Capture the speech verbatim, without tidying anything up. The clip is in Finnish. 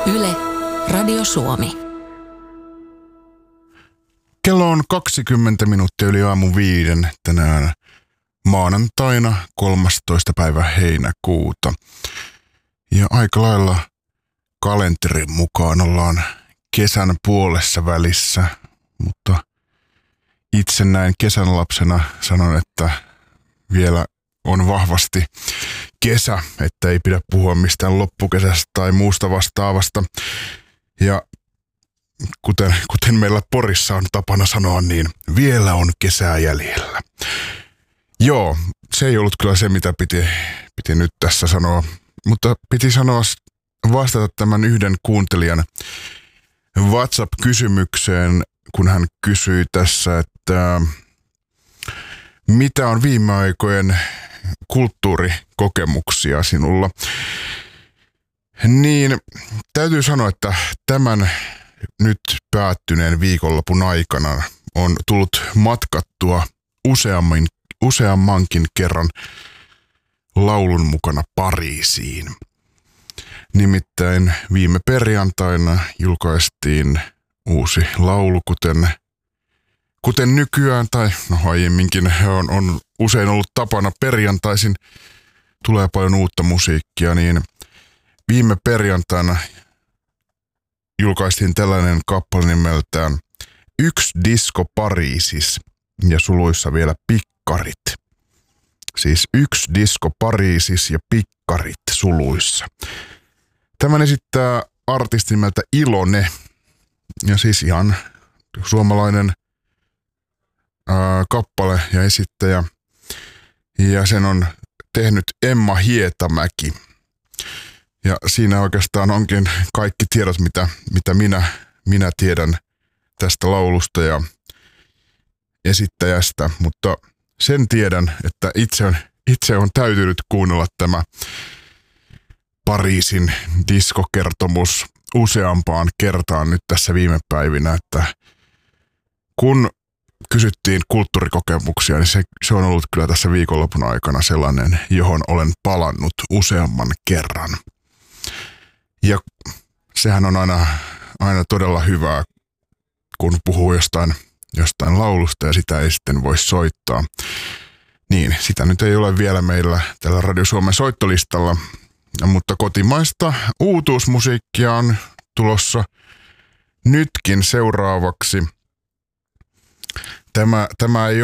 Yle, Radio Suomi. Kello on kaksikymmentä minuuttia yli aamun viiden tänään maanantaina kolmastoista päivä heinäkuuta. Ja aika lailla kalenterin mukaan ollaan kesän puolessa välissä, mutta itse näin kesän lapsena sanon, että vielä on vahvasti kesä, että ei pidä puhua mistään loppukesästä tai muusta vastaavasta. Ja kuten, kuten meillä Porissa on tapana sanoa, niin vielä on kesää jäljellä. Joo, se ei ollut kyllä se, mitä piti, piti nyt tässä sanoa, mutta piti sanoa vastata tämän yhden kuuntelijan WhatsApp-kysymykseen, kun hän kysyi tässä, että mitä on viime aikojen kulttuurikokemuksia sinulla? Niin täytyy sanoa, että tämän nyt päättyneen viikonlopun aikana on tullut matkattua useammin, useammankin kerran laulun mukana Pariisiin. Nimittäin viime perjantaina julkaistiin uusi laulu, kuten, kuten nykyään, tai no aiemminkin on, on usein ollut tapana perjantaisin, tulee paljon uutta musiikkia, niin viime perjantaina julkaistiin tällainen kappale nimeltään Yksi disko Pariisis ja suluissa vielä Pikkarit. Siis Yksi disko Pariisis ja Pikkarit suluissa. Tämän esittää artisti nimeltä Ilone ja siis ihan suomalainen ää, kappale ja esittäjä. Ja sen on tehnyt Emma Hietamäki. Ja siinä oikeastaan onkin kaikki tiedot, mitä, mitä minä, minä tiedän tästä laulusta ja esittäjästä. Mutta sen tiedän, että itse on, itse on täytynyt kuunnella tämä Pariisin diskokertomus useampaan kertaan nyt tässä viime päivinä. Että kun kysyttiin kulttuurikokemuksia, niin se, se on ollut kyllä tässä viikonlopun aikana sellainen, johon olen palannut useamman kerran. Ja sehän on aina, aina todella hyvää, kun puhuu jostain, jostain laulusta ja sitä ei sitten voi soittaa. Niin, sitä nyt ei ole vielä meillä tällä Radio Suomen soittolistalla, mutta kotimaista uutuusmusiikkia on tulossa nytkin seuraavaksi. Tämä, tämä ei